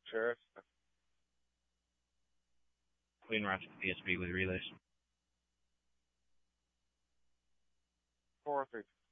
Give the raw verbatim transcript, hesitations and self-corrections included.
Sure. Queen Ratchet P S P with relays. Four three.